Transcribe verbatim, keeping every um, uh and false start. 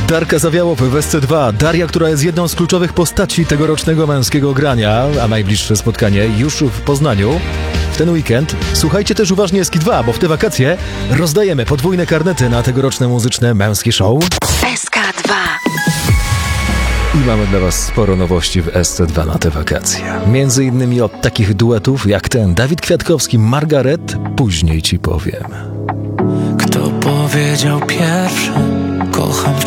Darka Zawiałow w S C dwa. Daria, która jest jedną z kluczowych postaci tegorocznego męskiego grania, a najbliższe spotkanie już w Poznaniu. W ten weekend słuchajcie też uważnie S K dwa, bo w te wakacje rozdajemy podwójne karnety na tegoroczne muzyczne męskie show. S K dwa. I mamy dla was sporo nowości w S C dwa na te wakacje. Między innymi od takich duetów jak ten Dawid Kwiatkowski, Margaret, później ci powiem. Kto powiedział pierwszy, kocham wciąż.